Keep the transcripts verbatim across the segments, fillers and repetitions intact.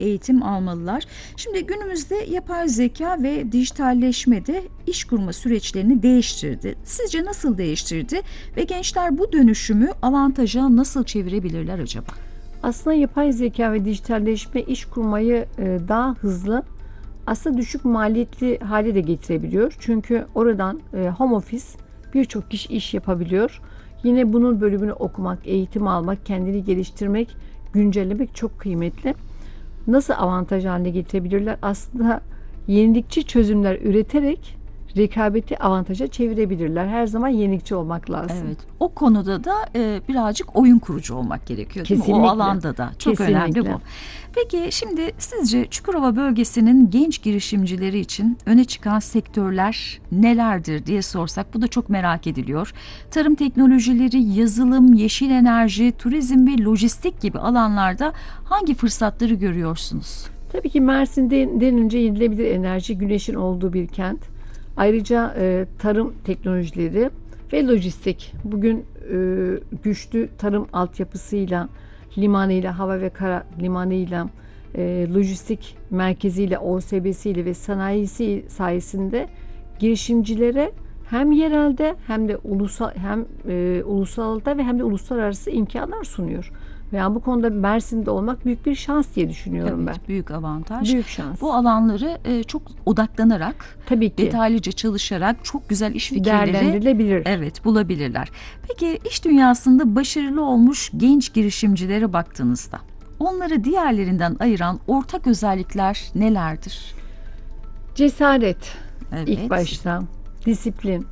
eğitim almalılar. Şimdi günümüzde yapay zeka ve dijitalleşme de iş kurma süreçlerini değiştirdi. Sizce nasıl değiştirdi ve gençler bu dönüşümü avantaja nasıl çevirebilirler acaba? Aslında yapay zeka ve dijitalleşme iş kurmayı e, daha hızlı, aslında düşük maliyetli hale de getirebiliyor. Çünkü oradan e, home office birçok kişi iş yapabiliyor. Yine bunun bölümünü okumak, eğitim almak, kendini geliştirmek, güncellemek çok kıymetli. Nasıl avantaj haline getirebilirler? Aslında yenilikçi çözümler üreterek rekabeti avantaja çevirebilirler. Her zaman yenilikçi olmak lazım. Evet. O konuda da e, birazcık oyun kurucu olmak gerekiyor, değil mi? Kesinlikle. O alanda da çok Kesinlikle. önemli bu. Peki şimdi sizce Çukurova bölgesinin genç girişimcileri için öne çıkan sektörler nelerdir diye sorsak, bu da çok merak ediliyor. Tarım teknolojileri, yazılım, yeşil enerji, turizm ve lojistik gibi alanlarda hangi fırsatları görüyorsunuz? Tabii ki Mersin'de denince yenilebilir enerji, güneşin olduğu bir kent. Ayrıca e, tarım teknolojileri ve lojistik. Bugün e, güçlü tarım altyapısıyla, limanıyla, hava ve kara limanıyla, e, lojistik merkeziyle, O S B'siyle ve sanayisi sayesinde girişimcilere hem yerelde hem de ulusal hem e, ulusalda ve hem de uluslararası imkanlar sunuyor. Yani bu konuda Mersin'de olmak büyük bir şans diye düşünüyorum Evet, ben. büyük avantaj. Büyük şans. Bu alanları e, çok odaklanarak, Tabii ki detaylıca çalışarak çok güzel iş fikirleri değerlendirilebilir. evet bulabilirler. Peki iş dünyasında başarılı olmuş genç girişimcilere baktığınızda onları diğerlerinden ayıran ortak özellikler nelerdir? Cesaret Evet. ilk başta, disiplin,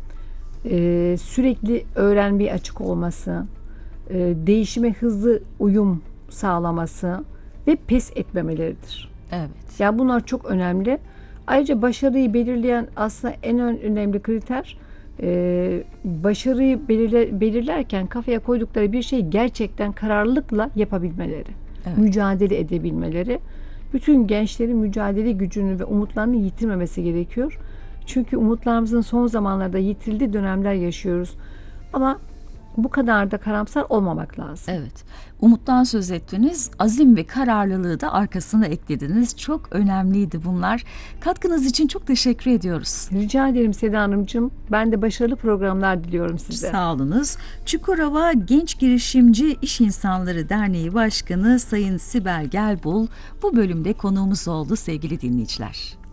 e, sürekli öğrenmeye açık olması, e, değişime hızlı uyum sağlaması ve pes etmemeleridir. Evet. Yani bunlar çok önemli. Ayrıca başarıyı belirleyen aslında en ön- önemli kriter, e, başarıyı belirle, belirlerken kafaya koydukları bir şeyi gerçekten kararlılıkla yapabilmeleri, Evet. mücadele edebilmeleri. Bütün gençlerin mücadele gücünü ve umutlarını yitirmemesi gerekiyor. Çünkü umutlarımızın son zamanlarda yitirildiği dönemler yaşıyoruz. Ama bu kadar da karamsar olmamak lazım. Evet. Umuttan söz ettiniz. Azim ve kararlılığı da arkasına eklediniz. Çok önemliydi bunlar. Katkınız için çok teşekkür ediyoruz. Rica ederim Seda Hanımcığım. Ben de başarılı programlar diliyorum size. Sağ olunuz. Çukurova Genç Girişimci İş İnsanları Derneği Başkanı Sayın Sibel Gelbul bu bölümde konuğumuz oldu sevgili dinleyiciler.